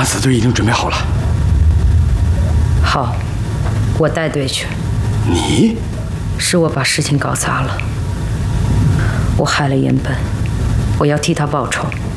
敢死队已经准备好了。 好，我带队去。 你？ 是我把事情搞砸了，我害了严本，我要替他报仇。